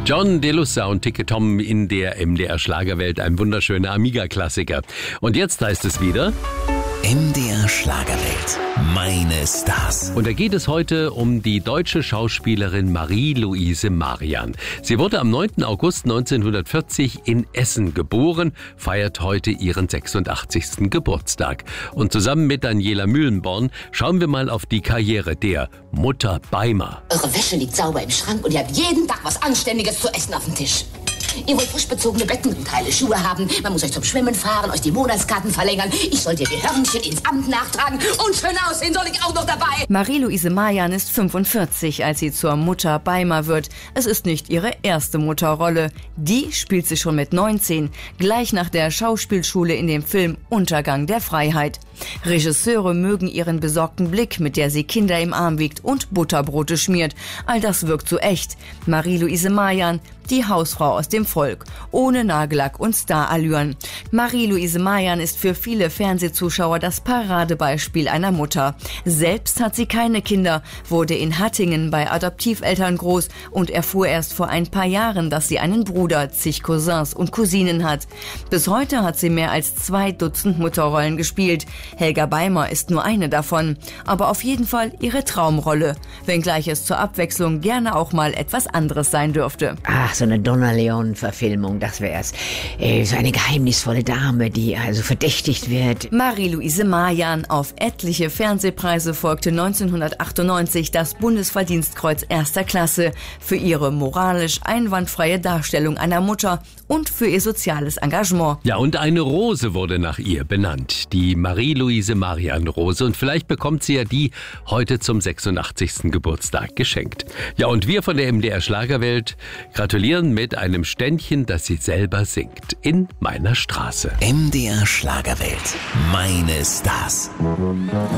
John DeLussa und Ticke Tom in der MDR Schlagerwelt, ein wunderschöner Amiga-Klassiker. Und jetzt heißt es wieder MDR Schlagerwelt, meine Stars. Und da geht es heute um die deutsche Schauspielerin Marie-Louise Marian. Sie wurde am 9. August 1940 in Essen geboren, feiert heute ihren 86. Geburtstag. Und zusammen mit Daniela Mühlenborn schauen wir mal auf die Karriere der Mutter Beimer. Eure Wäsche liegt sauber im Schrank und ihr habt jeden Tag was Anständiges zu essen auf dem Tisch. Ihr wollt frisch bezogene Betten und heile Schuhe haben. Man muss euch zum Schwimmen fahren, euch die Monatskarten verlängern. Ich soll dir die Hörnchen ins Amt nachtragen und schön aussehen soll ich auch noch dabei. Marie-Louise Marian ist 45, als sie zur Mutter Beimer wird. Es ist nicht ihre erste Mutterrolle. Die spielt sie schon mit 19, gleich nach der Schauspielschule in dem Film Untergang der Freiheit. Regisseure mögen ihren besorgten Blick, mit der sie Kinder im Arm wiegt und Butterbrote schmiert. All das wirkt so echt. Marie-Louise Marian, die Hausfrau aus dem Volk, ohne Nagellack und Starallüren. Marie-Louise Marian ist für viele Fernsehzuschauer das Paradebeispiel einer Mutter. Selbst hat sie keine Kinder, wurde in Hattingen bei Adoptiveltern groß und erfuhr erst vor ein paar Jahren, dass sie einen Bruder, zig Cousins und Cousinen hat. Bis heute hat sie mehr als 2 Dutzend Mutterrollen gespielt. Helga Beimer ist nur eine davon, aber auf jeden Fall ihre Traumrolle, wenngleich es zur Abwechslung gerne auch mal etwas anderes sein dürfte. Ach, so eine Donna Leon-Verfilmung, das wär's. So eine geheimnisvolle Dame, die also verdächtigt wird. Marie-Louise Marian. Auf etliche Fernsehpreise folgte 1998 das Bundesverdienstkreuz 1. Klasse für ihre moralisch einwandfreie Darstellung einer Mutter und für ihr soziales Engagement. Ja, und eine Rose wurde nach ihr benannt, die Marie-Louise Marian-Rose. Und vielleicht bekommt sie ja die heute zum 86. Geburtstag geschenkt. Ja, und wir von der MDR Schlagerwelt gratulieren mit einem Ständchen, das sie selber singt, in meiner Straße. MDR Schlagerwelt, meine Stars.